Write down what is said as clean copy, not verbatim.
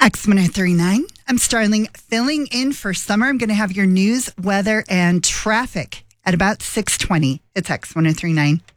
X1039. I'm Starling filling in for Summer. I'm going to have your news, weather, and traffic at about 6:20. It's X1039.